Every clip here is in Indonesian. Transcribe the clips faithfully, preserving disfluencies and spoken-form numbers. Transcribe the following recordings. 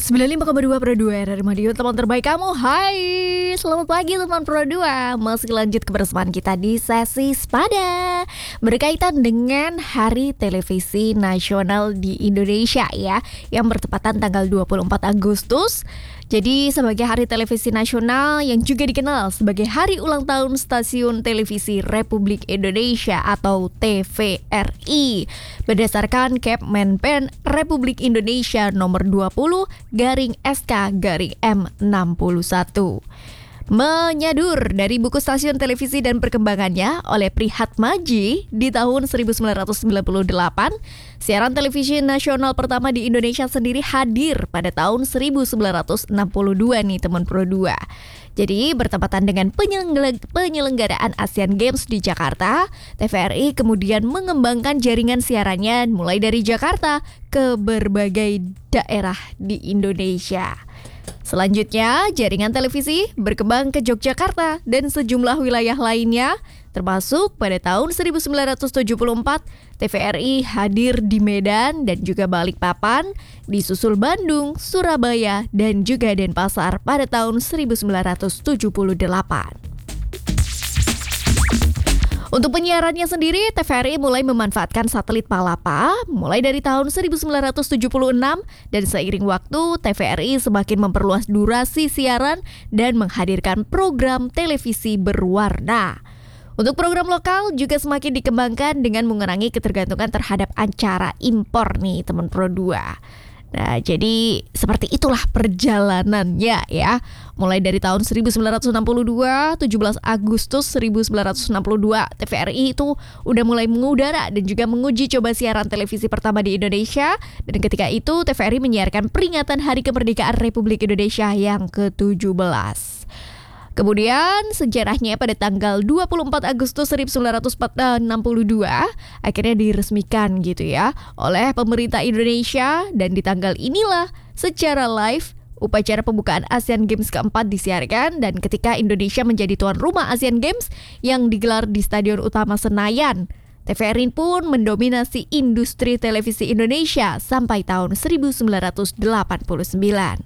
sembilan puluh lima koma dua Pro dua R R Radio, teman terbaik kamu. Hai, selamat pagi teman Pro dua. Masih lanjut kebersamaan kita di sesi Sepada berkaitan dengan Hari Televisi Nasional di Indonesia ya, yang bertepatan tanggal dua puluh empat Agustus. Jadi sebagai Hari Televisi Nasional yang juga dikenal sebagai Hari Ulang Tahun Stasiun Televisi Republik Indonesia atau T V R I, berdasarkan Kepmenpen Republik Indonesia nomor dua puluh garing S K garing M enam puluh satu. Menyadur dari buku Stasiun Televisi dan Perkembangannya oleh Prihatmaji di tahun seribu sembilan ratus sembilan puluh delapan, siaran televisi nasional pertama di Indonesia sendiri hadir pada tahun seribu sembilan ratus enam puluh dua nih teman Pro dua. Jadi bertepatan dengan penyelenggaraan Asian Games di Jakarta, T V R I kemudian mengembangkan jaringan siarannya mulai dari Jakarta ke berbagai daerah di Indonesia. Selanjutnya, jaringan televisi berkembang ke Yogyakarta dan sejumlah wilayah lainnya, termasuk pada tahun seribu sembilan ratus tujuh puluh empat, T V R I hadir di Medan dan juga Balikpapan, disusul Bandung, Surabaya, dan juga Denpasar pada tahun seribu sembilan ratus tujuh puluh delapan. Untuk penyiarannya sendiri, T V R I mulai memanfaatkan satelit Palapa mulai dari tahun seribu sembilan ratus tujuh puluh enam, dan seiring waktu T V R I semakin memperluas durasi siaran dan menghadirkan program televisi berwarna. Untuk program lokal juga semakin dikembangkan dengan mengurangi ketergantungan terhadap acara impor nih teman Pro dua. Nah, jadi seperti itulah perjalanannya ya. Mulai dari tahun seribu sembilan ratus enam puluh dua, tujuh belas Agustus seribu sembilan ratus enam puluh dua, T V R I itu udah mulai mengudara dan juga menguji coba siaran televisi pertama di Indonesia. Dan ketika itu T V R I menyiarkan peringatan Hari Kemerdekaan Republik Indonesia yang ke tujuh belas. Kemudian sejarahnya pada tanggal dua puluh empat Agustus seribu sembilan ratus enam puluh dua akhirnya diresmikan gitu ya oleh pemerintah Indonesia, dan di tanggal inilah secara live upacara pembukaan Asian Games keempat disiarkan, dan ketika Indonesia menjadi tuan rumah Asian Games yang digelar di Stadion Utama Senayan, T V R I pun mendominasi industri televisi Indonesia sampai tahun seribu sembilan ratus delapan puluh sembilan.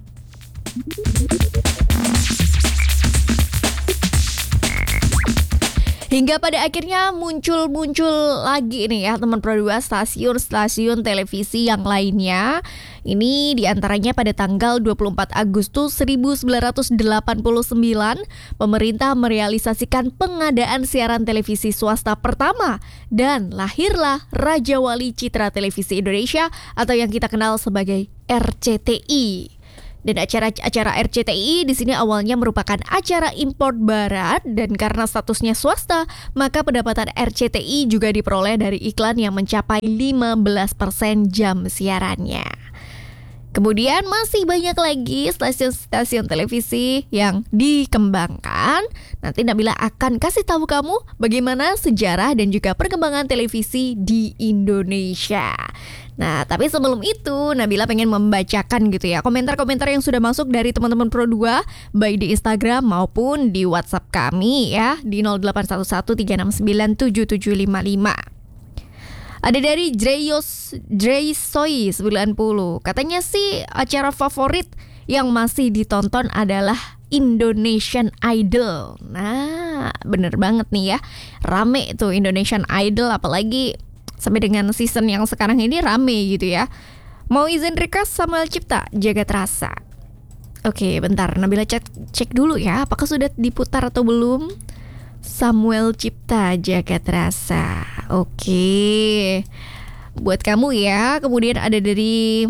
Hingga pada akhirnya muncul-muncul lagi nih ya teman Pro dua stasiun-stasiun televisi yang lainnya. Ini diantaranya pada tanggal dua puluh empat Agustus seribu sembilan ratus delapan puluh sembilan, pemerintah merealisasikan pengadaan siaran televisi swasta pertama, dan lahirlah Raja Wali Citra Televisi Indonesia atau yang kita kenal sebagai R C T I. Dan acara-acara R C T I di sini awalnya merupakan acara import barat, dan karena statusnya swasta, maka pendapatan R C T I juga diperoleh dari iklan yang mencapai lima belas persen jam siarannya. Kemudian masih banyak lagi stasiun-stasiun televisi yang dikembangkan. Nanti Nabila akan kasih tahu kamu bagaimana sejarah dan juga perkembangan televisi di Indonesia. Nah, tapi sebelum itu Nabila pengen membacakan gitu ya komentar-komentar yang sudah masuk dari teman-teman Pro dua, baik di Instagram maupun di WhatsApp kami ya di nol delapan satu satu tiga enam sembilan tujuh tujuh lima lima. Ada dari Dreyos Dreysoy sembilan puluh. Katanya sih acara favorit yang masih ditonton adalah Indonesian Idol. Nah, bener banget nih ya. Rame tuh Indonesian Idol, apalagi sampai dengan season yang sekarang ini rame gitu ya. Mau izin request Samuel Cipta, Jagat Rasa. Oke, bentar Nabila cek, cek dulu ya apakah sudah diputar atau belum. Samuel Cipta, Jagat Rasa. Oke, buat kamu ya. Kemudian ada dari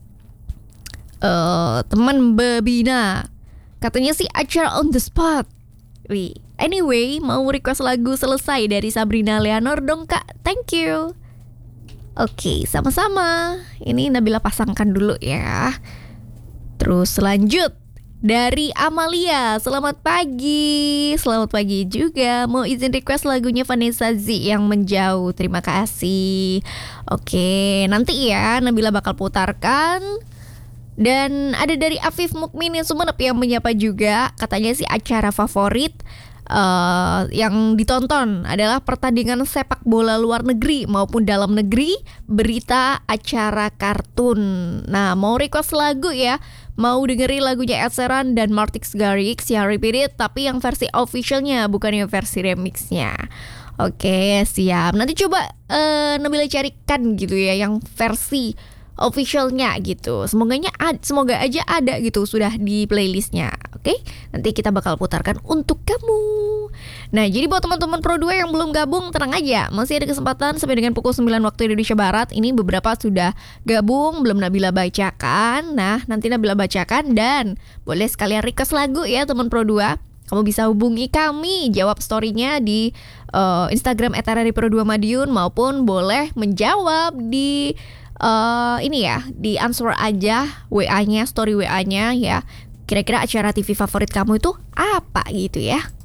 uh, teman Babina. Katanya sih acara on the spot. Wih, anyway, mau request lagu Selesai dari Sabrina Leonor dong kak, thank you. Oke, sama-sama. Ini Nabila pasangkan dulu ya. Terus lanjut dari Amalia, selamat pagi. Selamat pagi juga. Mau izin request lagunya Vanessa Z yang Menjauh. Terima kasih. Oke, nanti ya Nabila bakal putarkan. Dan ada dari Afif Mukminin Sumenep yang menyapa juga. Katanya sih acara favorit uh, yang ditonton adalah pertandingan sepak bola luar negeri maupun dalam negeri, berita, acara kartun. Nah, mau request lagu ya, mau dengerin lagunya Ed Sheeran dan Martix Garrix yang Repeat It, tapi yang versi officialnya, bukan yang versi remixnya. Oke, siap. Nanti coba uh, Nabila carikan gitu ya yang versi officialnya gitu. Semoganya ad, semoga aja ada gitu sudah di playlistnya. Oke, nanti kita bakal putarkan untuk kamu. Nah, jadi buat teman-teman Pro dua yang belum gabung, tenang aja, masih ada kesempatan sampai dengan pukul sembilan waktu Indonesia Barat. Ini beberapa sudah gabung, belum Nabila bacakan. Nah, nanti Nabila bacakan dan boleh sekalian request lagu ya teman Pro dua. Kamu bisa hubungi kami, jawab story-nya di uh, Instagram et r r i pro dua madiun, maupun boleh menjawab di uh, ini ya, di answer aja W A-nya, story W A-nya ya. Kira-kira acara T V favorit kamu itu apa gitu ya?